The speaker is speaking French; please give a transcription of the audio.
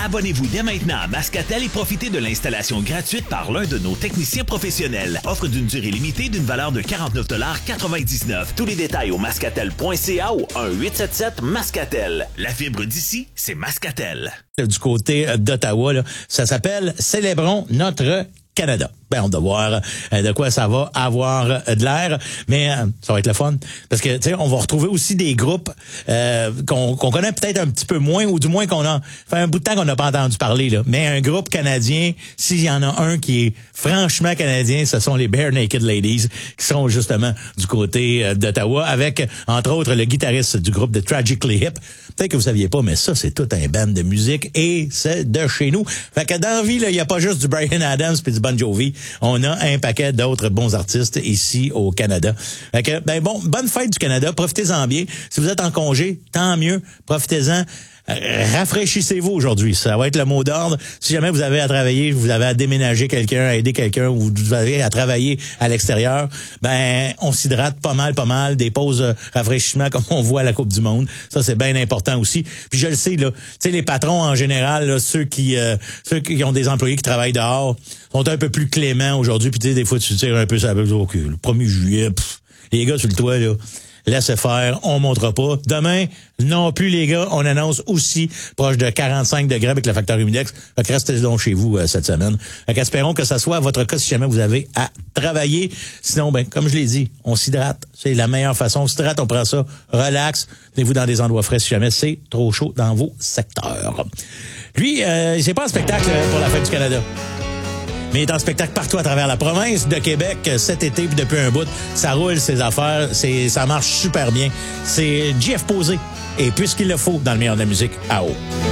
Abonnez-vous dès maintenant à Mascatel et profitez de l'installation gratuite par l'un de nos techniciens professionnels. Offre d'une durée limitée d'une valeur de 49,99 $. Tous les détails au mascatel.ca ou 1-877-Mascatel. La fibre d'ici, c'est Mascatel. Du côté d'Ottawa, là, ça s'appelle Célébrons notre Canada. Ben, on doit voir de quoi ça va avoir de l'air, mais ça va être le fun. Parce que, tu sais, on va retrouver aussi des groupes qu'on connaît peut-être un petit peu moins, ou du moins qu'on a fait un bout de temps qu'on n'a pas entendu parler, là. Mais un groupe canadien, s'il y en a un qui est franchement canadien, ce sont les Bare Naked Ladies, qui sont justement du côté d'Ottawa, avec, entre autres, le guitariste du groupe The Tragically Hip. Peut-être que vous saviez pas, mais ça, c'est tout un band de musique, et c'est de chez nous. Fait que dans la vie, il n'y a pas juste du Bryan Adams puis du Bon Jovi. On a un paquet d'autres bons artistes ici au Canada. Fait que, ben bon, bonne fête du Canada. Profitez-en bien. Si vous êtes en congé, tant mieux. Profitez-en. Rafraîchissez-vous aujourd'hui. Ça va être le mot d'ordre. Si jamais vous avez à travailler, vous avez à déménager quelqu'un, à aider quelqu'un, ou vous avez à travailler à l'extérieur, ben, on s'hydrate pas mal. Des pauses rafraîchissement comme on voit à la Coupe du Monde. Ça, c'est bien important aussi. Puis je le sais, là, tu sais, les patrons en général, là, ceux qui ont des employés qui travaillent dehors, sont un peu plus cléments aujourd'hui. Puis tu sais, des fois, tu tires un peu ça. OK, le 1er juillet, les gars sur le toit, là, laissez faire, on montera pas. Demain, non plus, les gars, on annonce aussi proche de 45 degrés avec le facteur humidex. Fait que restez donc chez vous cette semaine. Fait qu'espérons que ça soit votre cas si jamais vous avez à travailler. Sinon, ben, comme je l'ai dit, on s'hydrate. C'est la meilleure façon. On s'hydrate, on prend ça, relax. Tenez-vous dans des endroits frais si jamais c'est trop chaud dans vos secteurs. Lui, c'est pas un spectacle pour la fête du Canada. Mais il est en spectacle partout à travers la province de Québec cet été, puis depuis un bout, ça roule ses affaires, ça marche super bien. C'est JF Posé, et puisqu'il le faut dans le meilleur de la musique, à haut.